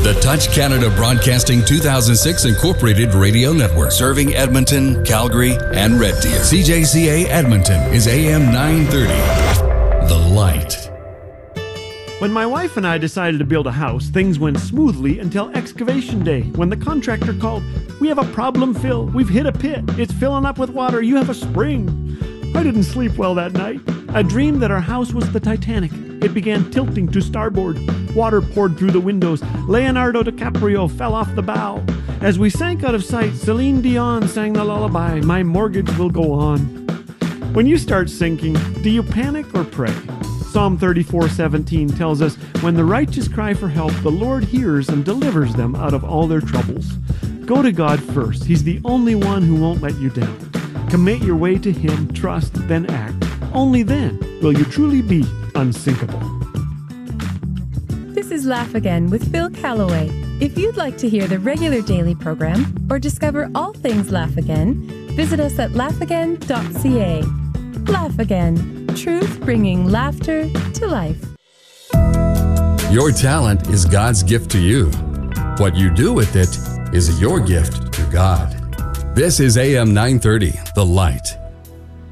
The Touch Canada Broadcasting 2006 Incorporated Radio Network, serving Edmonton, Calgary, and Red Deer. CJCA Edmonton is AM 930. The Light. When my wife and I decided to build a house, things went smoothly until excavation day, when the contractor called. "We have a problem, Phil. We've hit a pit. It's filling up with water. You have a spring." I didn't sleep well that night. I dreamed that our house was the Titanic. It began tilting to starboard. Water poured through the windows. Leonardo DiCaprio fell off the bow. As we sank out of sight, Celine Dion sang the lullaby, "My mortgage will go on." When you start sinking, do you panic or pray? Psalm 34:17 tells us, "When the righteous cry for help, the Lord hears and delivers them out of all their troubles." Go to God first. He's the only one who won't let you down. Commit your way to Him, trust, then act. Only then will you truly be unsinkable. This is Laugh Again with Phil Callaway. If you'd like to hear the regular daily program or discover all things Laugh Again, visit us at laughagain.ca. Laugh Again, truth bringing laughter to life. Your talent is God's gift to you. What you do with it is your gift to God. This is AM 930, The Light.